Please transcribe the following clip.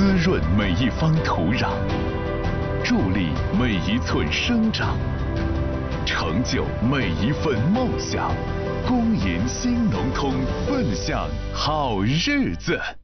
滋润每一方土壤，助力每一寸生长，成就每一份梦想。公银新农通，奔向好日子。